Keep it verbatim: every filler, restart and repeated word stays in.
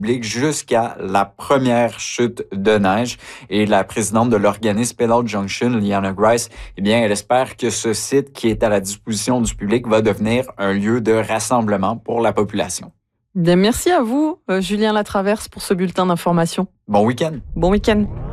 public jusqu'à la première chute de neige. Et la présidente de l'organisme Pedal Junction, Liana Grice, eh bien, elle espère que ce site qui est à la disposition du public va devenir un lieu de rassemblement pour la population. Bien, merci à vous, euh, Julien Latraverse, pour ce bulletin d'information. Bon week-end. Bon week-end.